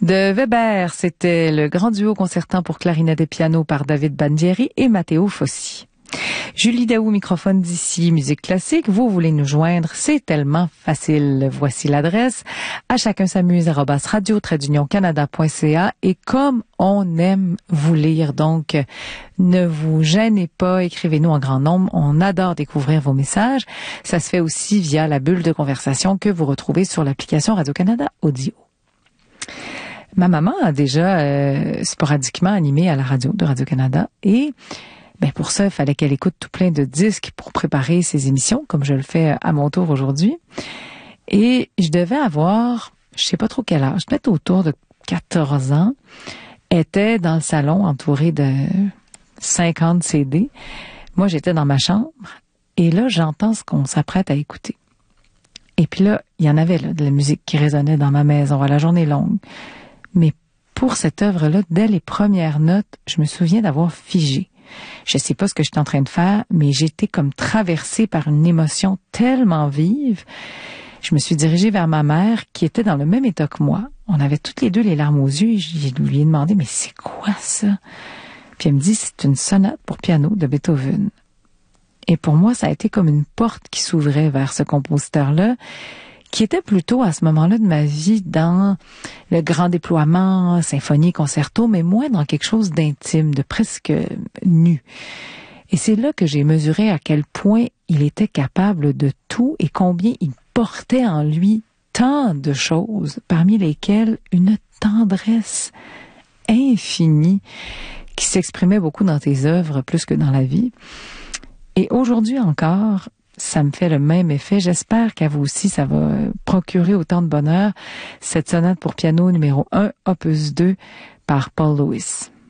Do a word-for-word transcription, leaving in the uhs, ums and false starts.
De Weber, c'était le grand duo concertant pour clarinette et piano par David Bandieri et Matteo Fossi. Julie Daou, microphone d'ici, musique classique. Vous voulez nous joindre, c'est tellement facile. Voici l'adresse. À chacun s'amuse, arobase radio, trait d'union canada point c a. Et comme on aime vous lire, donc, ne vous gênez pas, écrivez-nous en grand nombre. On adore découvrir vos messages. Ça se fait aussi via la bulle de conversation que vous retrouvez sur l'application Radio-Canada Audio. Ma maman a déjà euh, sporadiquement animé à la radio de Radio-Canada et ben pour ça, il fallait qu'elle écoute tout plein de disques pour préparer ses émissions, comme je le fais à mon tour aujourd'hui. Et je devais avoir, je sais pas trop quel âge, peut-être autour de quatorze ans, était dans le salon entourée de cinquante C D. Moi, j'étais dans ma chambre et là, j'entends ce qu'on s'apprête à écouter. Et puis là, il y en avait là, de la musique qui résonnait dans ma maison à la journée longue. Mais pour cette œuvre-là, dès les premières notes, je me souviens d'avoir figé. Je sais pas ce que j'étais en train de faire, mais j'étais comme traversée par une émotion tellement vive. Je me suis dirigée vers ma mère, qui était dans le même état que moi. On avait toutes les deux les larmes aux yeux et je lui ai demandé, mais c'est quoi ça? Puis elle me dit, c'est une sonate pour piano de Beethoven. Et pour moi, ça a été comme une porte qui s'ouvrait vers ce compositeur-là, qui était plutôt à ce moment-là de ma vie dans le grand déploiement, symphonie, concerto, mais moins dans quelque chose d'intime, de presque nu. Et c'est là que j'ai mesuré à quel point il était capable de tout et combien il portait en lui tant de choses, parmi lesquelles une tendresse infinie qui s'exprimait beaucoup dans tes œuvres plus que dans la vie. Et aujourd'hui encore, ça me fait le même effet. J'espère qu'à vous aussi, ça va procurer autant de bonheur. Cette sonate pour piano numéro un, opus deux, par Paul Lewis.